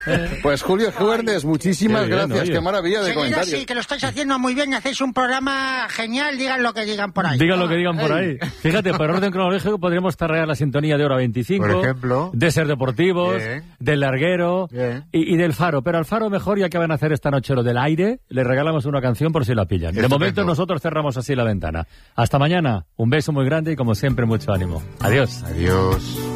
Pues Julio Juernes, muchísimas bien, gracias. oye. Qué maravilla de Seguid comentarios. así, que lo estáis haciendo muy bien, hacéis un programa genial, digan lo que digan por ahí. Digan lo que digan por ahí. Fíjate, por orden cronológico podríamos tarrear la sintonía de Hora 25, Por ejemplo. de Ser Deportivos, Bien. del Larguero Bien. y del Faro. Pero al Faro mejor, ya que van a hacer esta noche lo del aire, le regalamos una canción por si la pillan. De Estupendo. momento nosotros cerramos así la ventana. Hasta mañana, un beso muy grande y como siempre mucho ánimo. Adiós. Adiós.